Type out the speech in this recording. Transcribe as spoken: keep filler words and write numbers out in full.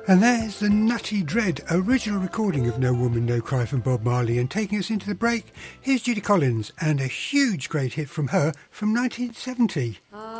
And there's the Nutty Dread, original recording of No Woman, No Cry from Bob Marley. And taking us into the break, here's Judy Collins and a huge great hit from her from nineteen seventy. Ah.